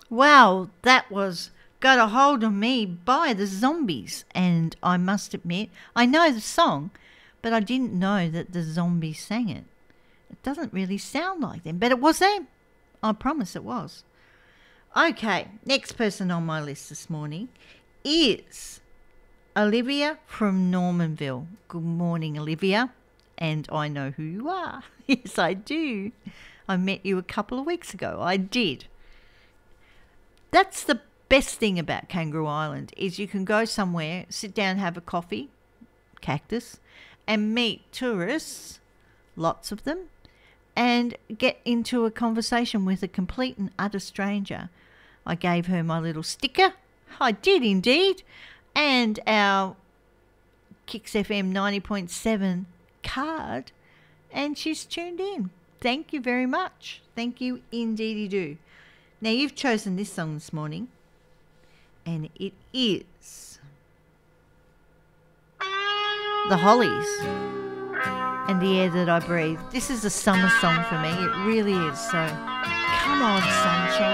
Wow, that was Got a Hold of Me by the Zombies. And I must admit, I know the song, but I didn't know that the Zombies sang it. It doesn't really sound like them, but it was them. I promise it was. Okay, next person on my list this morning is Olivia from Normanville. Good morning, Olivia. And I know who you are. Yes, I do. I met you a couple of weeks ago. I did. That's the best thing about Kangaroo Island is you can go somewhere, sit down, have a coffee, cactus, and meet tourists, lots of them, and get into a conversation with a complete and utter stranger. I gave her my little sticker. I did indeed. And our Kicks FM 90.7 card, and she's tuned in. Thank you very much. Thank you indeedy do. Now you've chosen this song this morning, and it is The Hollies and The Air That I Breathe. This is a summer song for me. It really is. So come on, sunshine.